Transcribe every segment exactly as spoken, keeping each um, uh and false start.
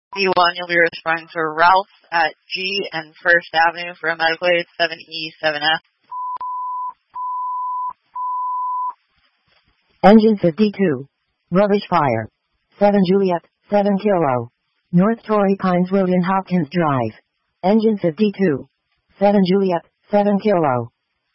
You one, you'll be responding to Ralph at G and First Avenue for a medical aid seven E seven F. Engine fifty-two. Rubbish fire. seven Juliet, seven Kilo. North Torrey Pines Road in Hopkins Drive. Engine fifty-two. seven Juliet, seven Kilo.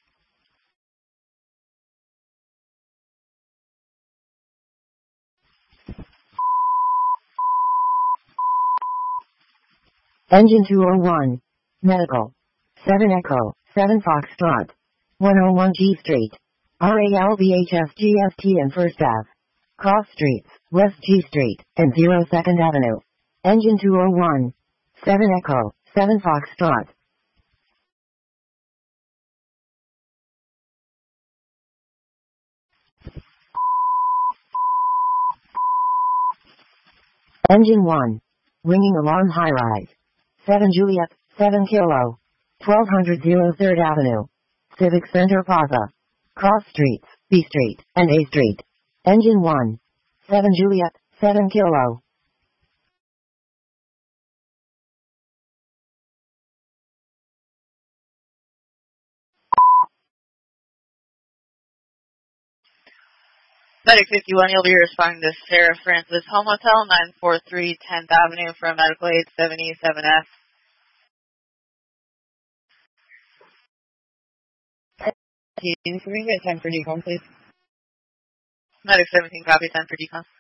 Engine two oh one. Medical. seven Echo, seven Foxtrot. one oh one G Street. R A L B H S G S T and First Ave. Cross Streets, West G Street, and zero second Avenue. Engine two oh one. seven Echo, seven Foxtrot. Engine one. Ringing alarm high rise. seven Juliet, seven Kilo. twelve hundred third Avenue. Civic Center Plaza. Cross Streets, B Street, and A Street. Engine one. seven Juliet, seven Kilo. Medic fifty-one, you'll be responding to Sarah Francis Home Hotel, nine forty-three tenth Avenue for a medical aid seven E seven F. Can you get time for decon, please? Medic seventeen, copy ten for decon.